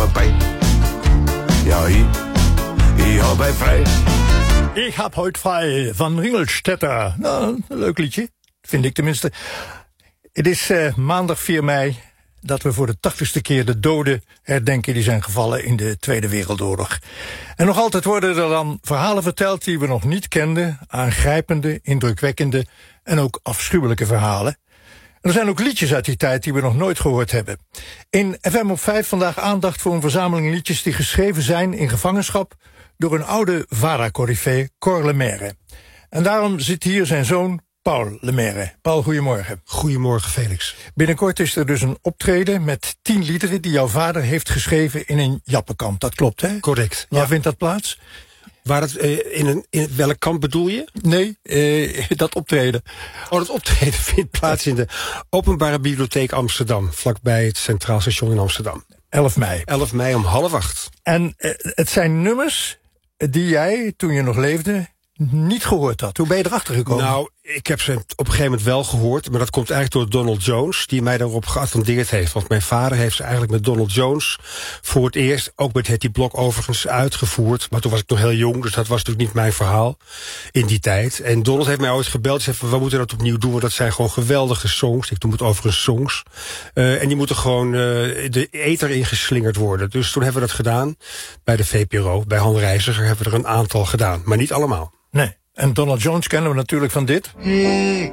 voorbij. Ja, hier bij vrij. Ik heb heute vrij van Ringelstetter. Nou, een leuk liedje, vind ik tenminste. Het is maandag 4 mei dat we voor de 80ste keer de doden herdenken die zijn gevallen in de Tweede Wereldoorlog. En nog altijd worden er dan verhalen verteld die we nog niet kenden, aangrijpende, indrukwekkende en ook afschuwelijke verhalen. En er zijn ook liedjes uit die tijd die we nog nooit gehoord hebben. In FM op 5 vandaag aandacht voor een verzameling liedjes die geschreven zijn in gevangenschap door een oude VARA-corrivee, Cor Lemaire. En daarom zit hier zijn zoon Paul Lemaire. Paul, goedemorgen. Goedemorgen, Felix. Binnenkort is er dus een optreden met 10 liederen die jouw vader heeft geschreven in een jappenkamp. Dat klopt, hè? Correct. Waar vindt dat plaats? Waar het, in welk kamp bedoel je? Nee, dat optreden. Oh, dat optreden vindt plaats in de Openbare Bibliotheek Amsterdam, vlakbij het Centraal Station in Amsterdam. 11 mei. 11 mei om 7:30. En het zijn nummers die jij, toen je nog leefde, niet gehoord had. Hoe ben je erachter gekomen? Nou, ik heb ze op een gegeven moment wel gehoord, maar dat komt eigenlijk door Donald Jones, die mij daarop geattendeerd heeft. Want mijn vader heeft ze eigenlijk met Donald Jones voor het eerst, ook met Hetty Blok overigens, uitgevoerd. Maar toen was ik nog heel jong, dus dat was natuurlijk niet mijn verhaal in die tijd. En Donald heeft mij ooit gebeld en zei van, we moeten dat opnieuw doen, want dat zijn gewoon geweldige songs. Ik noem het overigens songs. En die moeten gewoon de ether ingeslingerd worden. Dus toen hebben we dat gedaan bij de VPRO, bij Han Reiziger hebben we er een aantal gedaan, maar niet allemaal. Nee. En Donald Jones kennen we natuurlijk van dit.